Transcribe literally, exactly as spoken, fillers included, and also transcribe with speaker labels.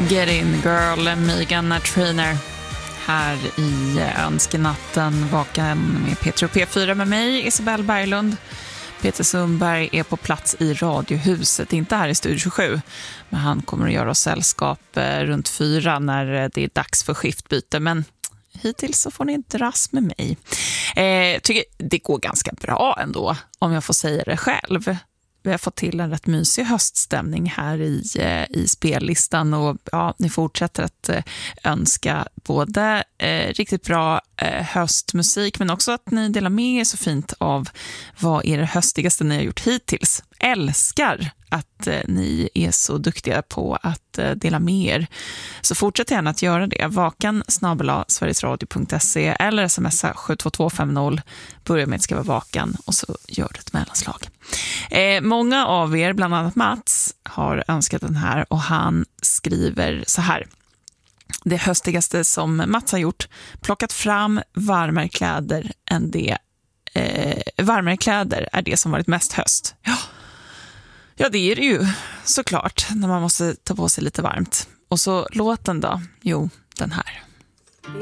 Speaker 1: Get in girl, Megan Trainor här i Önskenatten, vaken med Peter och P fyra med mig, Isabelle Berglund. Peter Sundberg är på plats i Radiohuset, inte här i Studio tjugosju, men han kommer att göra oss sällskap runt fyra när det är dags för skiftbyte, men hittills så får ni inte dras med mig. Eh, tycker det går ganska bra ändå, om jag får säga det själv. Vi har fått till en rätt mysig höststämning här i, i spellistan och ja, ni fortsätter att eh, önska både eh, riktigt bra eh, höstmusik, men också att ni delar med er så fint av vad är det höstigaste ni har gjort hittills. Älskar att eh, ni är så duktiga på att eh, dela med er. Så fortsätt gärna att göra det. Vakan snabel-a sverigesradio punkt se eller smsa sju två två fem noll. Börja med att skriva vakan och så gör du ett mellanslag. Eh, många av er, bland annat Mats, har önskat den här och han skriver så här. Det höstigaste som Mats har gjort, plockat fram varmare kläder än det eh, varmare kläder är det som varit mest höst. Ja. Ja, det är det ju såklart när man måste ta på sig lite varmt. Och så låten då? Jo, den här.